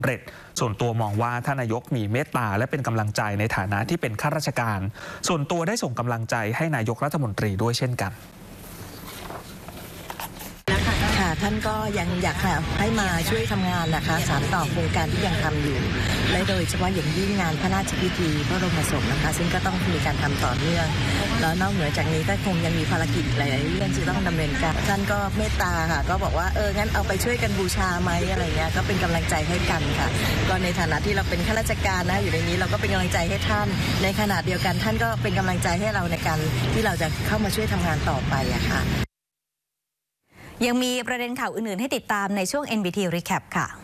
เร็จส่วนตัวมองว่าท่านนายกมีเมตตาและเป็นกำลังใจในฐานะที่เป็นข้าราชการส่วนตัวได้ส่งกำลังใจให้นายกรัฐมนตรีด้วยเช่นกันท่านก็ยังอยากให้มาช่วยทำงานนะคะสานต่อโครงการที่ยังทำอยู่และโดยเฉพาะอย่างยิ่งงานพระราชพิธีพระบรมศพนะคะซึ่งก็ต้องมีการทำต่อเนื่องแล้วนอกเหนือจากนี้ก็คงยังมีภารกิจหลายๆเรื่องที่ต้องดำเนินการท่านก็เมตตาค่ะก็บอกว่างั้นเอาไปช่วยกันบูชาไหมอะไรเงี้ยก็เป็นกำลังใจให้กันค่ะก็ในฐานะที่เราเป็นข้าราชการนะอยู่ในนี้เราก็เป็นกำลังใจให้ท่านในขณะเดียวกันท่านก็เป็นกำลังใจให้เราในการที่เราจะเข้ามาช่วยทำงานต่อไปอะค่ะยังมีประเด็นข่าวอื่นๆให้ติดตามในช่วง NBT Recap ค่ะ